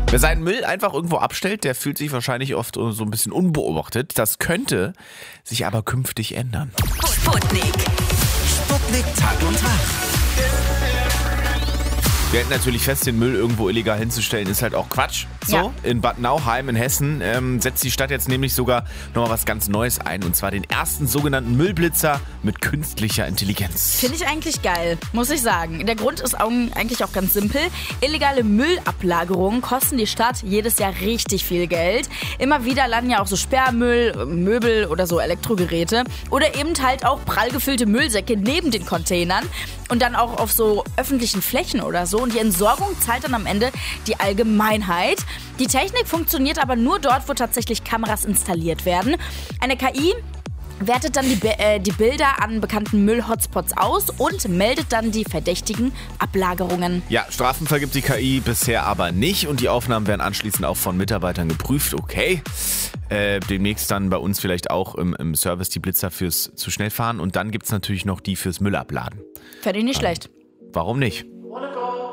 Wer seinen Müll einfach irgendwo abstellt, der fühlt sich wahrscheinlich oft so ein bisschen unbeobachtet. Das könnte sich aber künftig ändern. Sputnik. Sputnik Tag und Wach. Wir halten natürlich fest, den Müll irgendwo illegal hinzustellen, ist halt auch Quatsch. So, Ja. in Bad Nauheim in Hessen setzt die Stadt jetzt nämlich sogar nochmal was ganz Neues ein. Und zwar den ersten sogenannten Müllblitzer mit künstlicher Intelligenz. Finde ich eigentlich geil, muss ich sagen. Der Grund ist eigentlich auch ganz simpel. Illegale Müllablagerungen kosten die Stadt jedes Jahr richtig viel Geld. Immer wieder landen ja auch so Sperrmüll, Möbel oder so Elektrogeräte. Oder eben halt auch prall gefüllte Müllsäcke neben den Containern. Und dann auch auf so öffentlichen Flächen oder so. Und die Entsorgung zahlt dann am Ende die Allgemeinheit. Die Technik funktioniert aber nur dort, wo tatsächlich Kameras installiert werden. Eine KI wertet dann die Bilder an bekannten Müll-Hotspots aus und meldet dann die verdächtigen Ablagerungen. Ja, Strafen vergibt die KI bisher aber nicht und die Aufnahmen werden anschließend auch von Mitarbeitern geprüft. Okay, demnächst dann bei uns vielleicht auch im Service die Blitzer fürs zu schnell fahren und dann gibt es natürlich noch die fürs Müllabladen. Fände ich nicht schlecht. Warum nicht?